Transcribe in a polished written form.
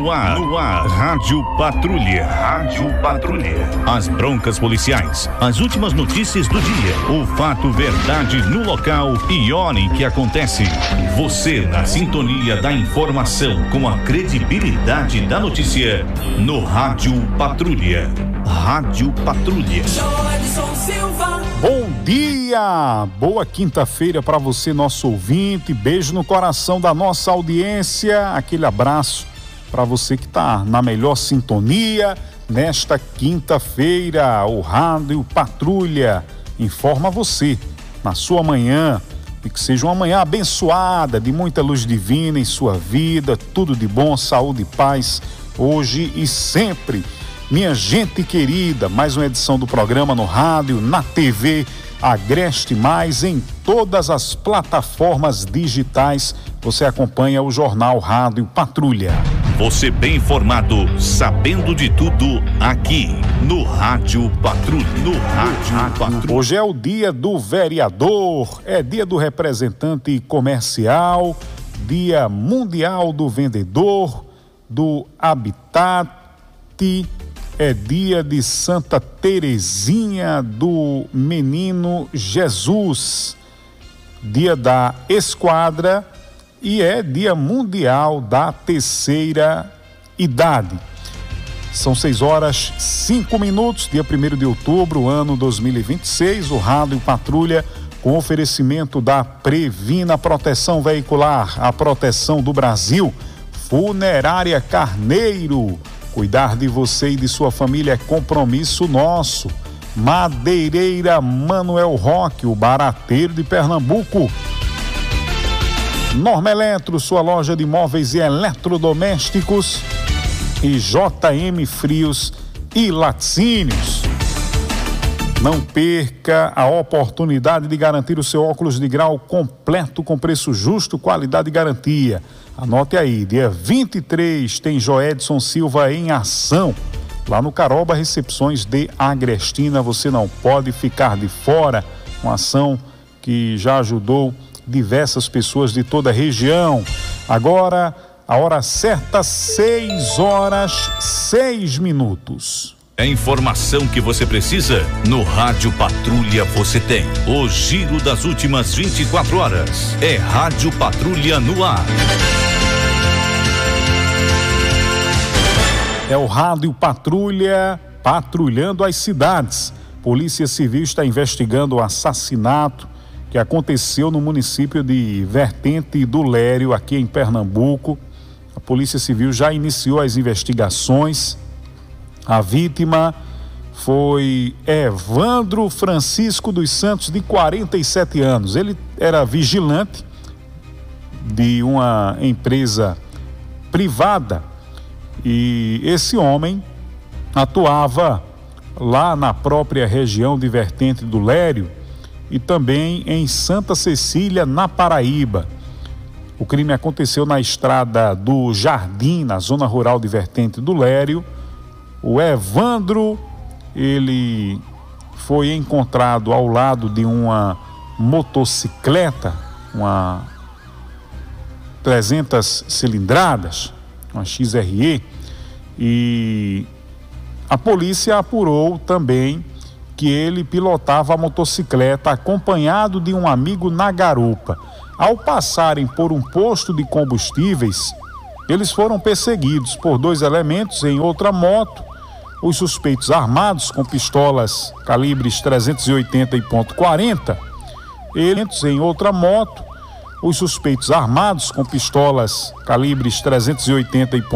No ar, Rádio Patrulha. As broncas policiais, as últimas notícias do dia, o fato verdade no local e hora em que acontece. Você na sintonia da informação com a credibilidade da notícia no Rádio Patrulha. Rádio Patrulha. Bom dia, boa quinta-feira para você, nosso ouvinte. Beijo no coração da nossa audiência. Aquele abraço para você que está na melhor sintonia nesta quinta-feira. O Rádio Patrulha informa você na sua manhã e que seja uma manhã abençoada, de muita luz divina em sua vida, tudo de bom, saúde e paz, hoje e sempre. Minha gente querida, mais uma edição do programa no rádio, na TV, Agreste Mais, em todas as plataformas digitais. Você acompanha o jornal Rádio Patrulha. Você bem informado, sabendo de tudo, aqui no Rádio Patrulha. Hoje é o dia do vereador, é dia do representante comercial, dia mundial do vendedor, do habitat, é dia de Santa Terezinha do Menino Jesus, dia da esquadra e é dia mundial da terceira idade. São 6h05, dia 1º de outubro, ano 2026, o Rádio Patrulha com oferecimento da Previna Proteção Veicular, a proteção do Brasil, Funerária Carneiro. Cuidar de você e de sua família é compromisso nosso. Madeireira Manuel Roque, o barateiro de Pernambuco. Norma Eletro, sua loja de móveis e eletrodomésticos. E JM Frios e Laticínios. Não perca a oportunidade de garantir o seu óculos de grau completo com preço justo, qualidade e garantia. Anote aí, dia 23 tem Joedson Silva em ação, lá no Caroba Recepções de Agrestina. Você não pode ficar de fora, uma ação que já ajudou diversas pessoas de toda a região. Agora, a hora certa, 6h06. A informação que você precisa, no Rádio Patrulha você tem. O giro das últimas 24 horas. É Rádio Patrulha no ar. É o Rádio Patrulha, patrulhando as cidades. Polícia Civil está investigando o assassinato que aconteceu no município de Vertente do Lério, aqui em Pernambuco. A Polícia Civil já iniciou as investigações. A vítima foi Evandro Francisco dos Santos, de 47 anos. Ele era vigilante de uma empresa privada e esse homem atuava lá na própria região de Vertente do Lério e também em Santa Cecília, na Paraíba. O crime aconteceu na estrada do Jardim, na zona rural de Vertente do Lério. O Evandro, ele foi encontrado ao lado de uma motocicleta, uma 300 cilindradas, uma XRE, e a polícia apurou também que ele pilotava a motocicleta acompanhado de um amigo na garupa. Ao passarem por um posto de combustíveis, eles foram perseguidos por dois elementos em outra moto. Os suspeitos armados com pistolas calibres 380 e .40, eles em outra moto, os suspeitos armados com pistolas calibres 380 e